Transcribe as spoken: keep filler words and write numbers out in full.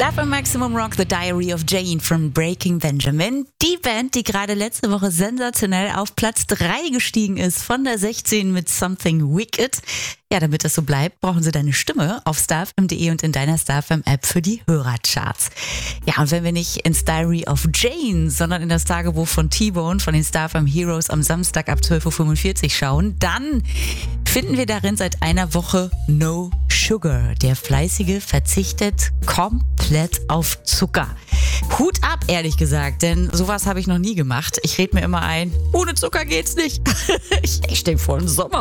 Dafür Maximum Rock, The Diary of Jane von Breaking Benjamin. Die Band, die gerade letzte Woche sensationell auf Platz drei gestiegen ist, von der sechzehn mit Something Wicked. Ja, damit das so bleibt, brauchen sie deine Stimme auf starfm punkt de und in deiner StarFM-App für die Hörercharts. Ja, und wenn wir nicht ins Diary of Jane, sondern in das Tagebuch von T-Bone von den StarFM Heroes am Samstag ab zwölf Uhr fünfundvierzig schauen, dann finden wir darin seit einer Woche No Sugar. Der Fleißige verzichtet komplett auf Zucker. Hut ab, ehrlich gesagt, denn sowas habe ich noch nie gemacht. Ich rede mir immer ein, ohne Zucker geht's nicht. Ich stelle vor, im Sommer